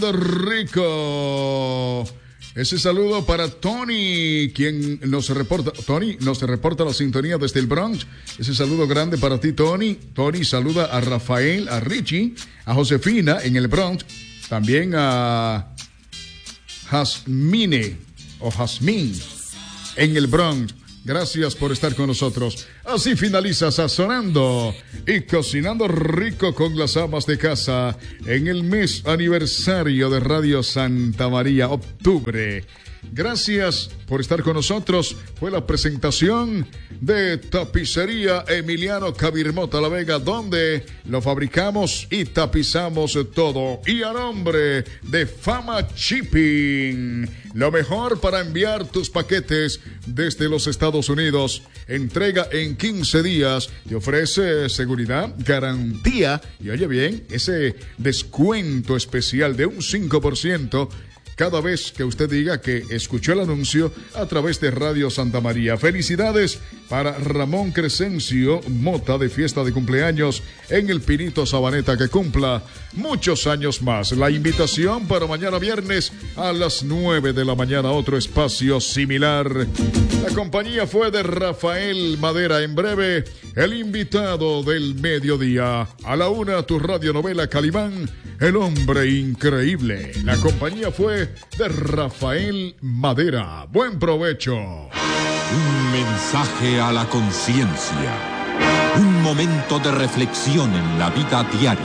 Rico. Ese saludo para Tony, quien nos reporta. Tony nos reporta la sintonía desde el Bronx. Ese saludo grande para ti, Tony. Tony saluda a Rafael, a Richie, a Josefina en el Bronx. También a Jasmine o Jasmine en el Bronx. Gracias por estar con nosotros. Así finaliza Sazonando y Cocinando Rico con las amas de casa en el mes aniversario de Radio Santa María, octubre. Gracias por estar con nosotros. Fue la presentación de Tapicería Emiliano Cabirmota La Vega, donde lo fabricamos y tapizamos todo. Y a nombre de Fama Shipping, lo mejor para enviar tus paquetes desde los Estados Unidos. Entrega en 15 días. Te ofrece seguridad, garantía y, oye bien, ese descuento especial de un 5% cada vez que usted diga que escuchó el anuncio a través de Radio Santa María. Felicidades para Ramón Crescencio Mota, de fiesta de cumpleaños en el Pinito Sabaneta, que cumpla muchos años más. La invitación para mañana viernes a las 9 de la mañana, otro espacio similar. La compañía fue de Rafael Madera. En breve, el invitado del mediodía. A la 1, tu radionovela Calimán, El Hombre Increíble. La compañía fue de Rafael Madera. Buen provecho. Un mensaje a la conciencia. Un momento de reflexión en la vida diaria.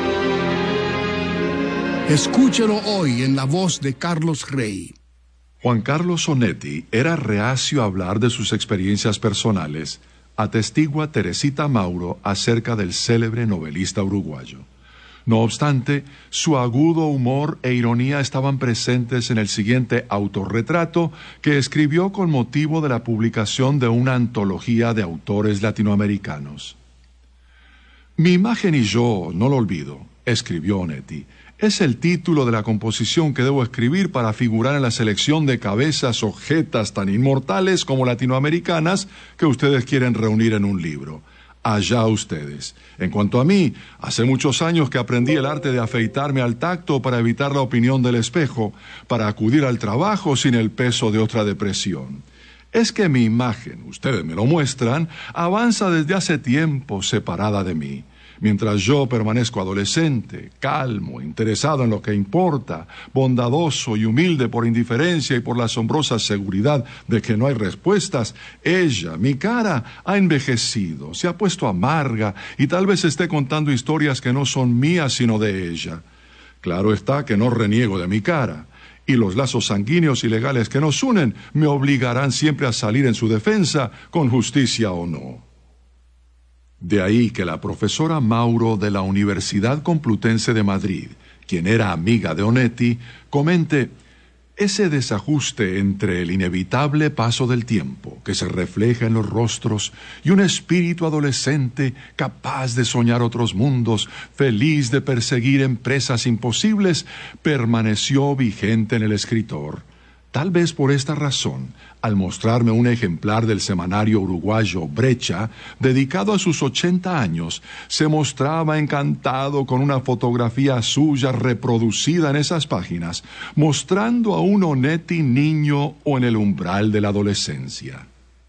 Escúchelo hoy en la voz de Carlos Rey. Juan Carlos Onetti era reacio a hablar de sus experiencias personales, atestigua Teresita Mauro acerca del célebre novelista uruguayo. No obstante, su agudo humor e ironía estaban presentes en el siguiente autorretrato que escribió con motivo de la publicación de una antología de autores latinoamericanos. Mi imagen y yo, no lo olvido, escribió Onetti, es el título de la composición que debo escribir para figurar en la selección de cabezas o jetas tan inmortales como latinoamericanas que ustedes quieren reunir en un libro. Allá ustedes. En cuanto a mí, hace muchos años que aprendí el arte de afeitarme al tacto para evitar la opinión del espejo, para acudir al trabajo sin el peso de otra depresión. Es que mi imagen, ustedes me lo muestran, avanza desde hace tiempo separada de mí. Mientras yo permanezco adolescente, calmo, interesado en lo que importa, bondadoso y humilde por indiferencia y por la asombrosa seguridad de que no hay respuestas, ella, mi cara, ha envejecido, se ha puesto amarga y tal vez esté contando historias que no son mías sino de ella. Claro está que no reniego de mi cara, y los lazos sanguíneos y legales que nos unen me obligarán siempre a salir en su defensa, con justicia o no. De ahí que la profesora Mauro de la Universidad Complutense de Madrid, quien era amiga de Onetti, comente ese desajuste entre el inevitable paso del tiempo que se refleja en los rostros y un espíritu adolescente capaz de soñar otros mundos, feliz de perseguir empresas imposibles, permaneció vigente en el escritor. Tal vez por esta razón, al mostrarme un ejemplar del semanario uruguayo Brecha, dedicado a sus 80 años, se mostraba encantado con una fotografía suya reproducida en esas páginas, mostrando a un Onetti niño o en el umbral de la adolescencia.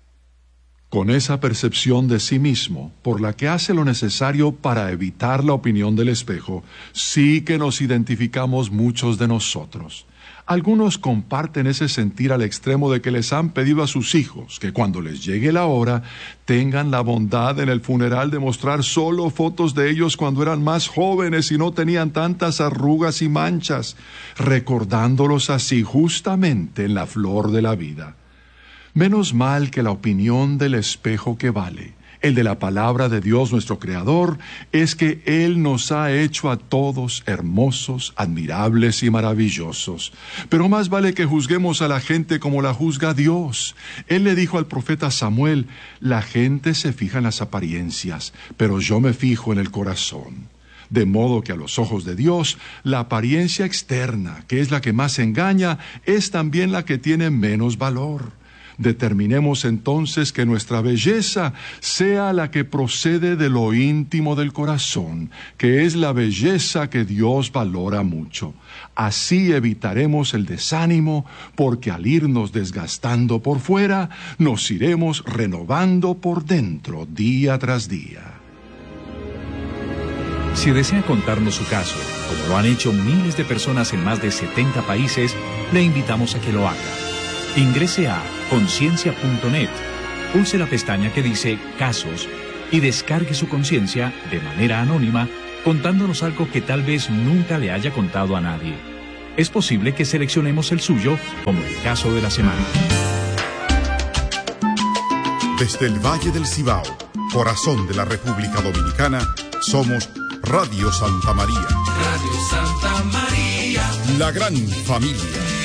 Con esa percepción de sí mismo, por la que hace lo necesario para evitar la opinión del espejo, sí que nos identificamos muchos de nosotros. Algunos comparten ese sentir al extremo de que les han pedido a sus hijos que cuando les llegue la hora tengan la bondad en el funeral de mostrar solo fotos de ellos cuando eran más jóvenes y no tenían tantas arrugas y manchas, recordándolos así justamente en la flor de la vida. Menos mal que la opinión del espejo que vale, el de la palabra de Dios nuestro Creador, es que Él nos ha hecho a todos hermosos, admirables y maravillosos. Pero más vale que juzguemos a la gente como la juzga Dios. Él le dijo al profeta Samuel, la gente se fija en las apariencias, pero yo me fijo en el corazón. De modo que a los ojos de Dios, la apariencia externa, que es la que más engaña, es también la que tiene menos valor. Determinemos entonces que nuestra belleza sea la que procede de lo íntimo del corazón, que es la belleza que Dios valora mucho. Así evitaremos el desánimo, porque al irnos desgastando por fuera, nos iremos renovando por dentro día tras día. Si desea contarnos su caso, como lo han hecho miles de personas en más de 70 países, le invitamos a que lo haga. Ingrese a conciencia.net, pulse la pestaña que dice Casos y descargue su conciencia de manera anónima, contándonos algo que tal vez nunca le haya contado a nadie. Es posible que seleccionemos el suyo como el caso de la semana. Desde el Valle del Cibao, corazón de la República Dominicana, somos Radio Santa María. Radio Santa María. La gran familia.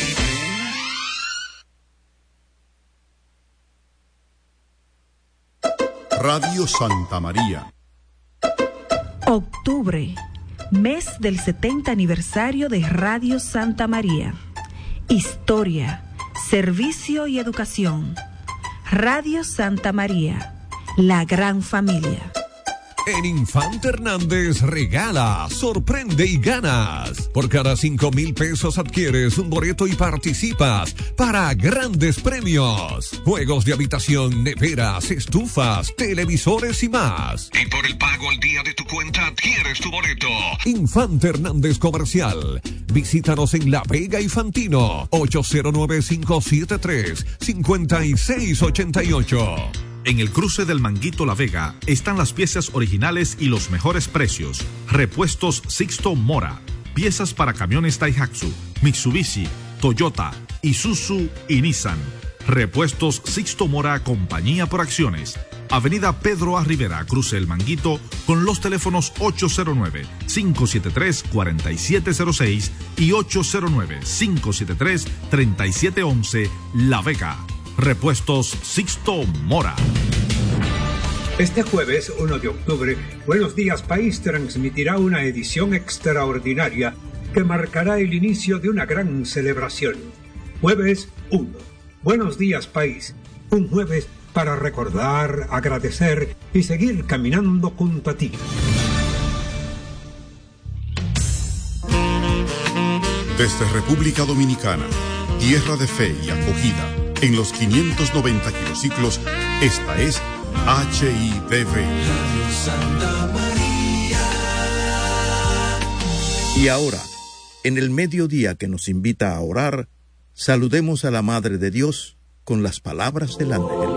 Radio Santa María. Octubre, mes del 70 aniversario de Radio Santa María. Historia, servicio y educación. Radio Santa María, la gran familia. En Infante Hernández regala, sorprende y ganas. Por cada 5,000 pesos adquieres un boleto y participas para grandes premios. Juegos de habitación, neveras, estufas, televisores y más. Y por el pago al día de tu cuenta adquieres tu boleto. Infante Hernández Comercial. Visítanos en La Vega y Fantino. 809-573-5688. En el cruce del Manguito La Vega están las piezas originales y los mejores precios. Repuestos Sixto Mora. Piezas para camiones Daihatsu, Mitsubishi, Toyota, Isuzu y Nissan. Repuestos Sixto Mora, compañía por acciones. Avenida Pedro A. Rivera, cruce El Manguito, con los teléfonos 809-573-4706 y 809-573-3711, La Vega. Repuestos Sixto Mora. Este jueves 1 de octubre, Buenos Días País transmitirá una edición extraordinaria que marcará el inicio de una gran celebración. Jueves 1. Buenos Días País. Un jueves para recordar, agradecer y seguir caminando junto a ti. Desde República Dominicana, tierra de fe y acogida, en los 590 kilociclos, esta es HIDV. Y ahora, en el mediodía que nos invita a orar, saludemos a la Madre de Dios con las palabras del ángel.